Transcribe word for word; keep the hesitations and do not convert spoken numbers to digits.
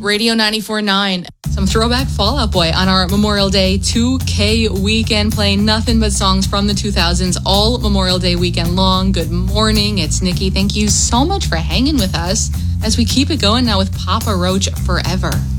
Radio ninety-four point nine. Some throwback Fall Out Boy on our Memorial Day two K weekend, playing nothing but songs from the two thousands all Memorial Day weekend long. Good morning, it's Nikki. Thank you so much for hanging with us as we keep it going now with Papa Roach Forever.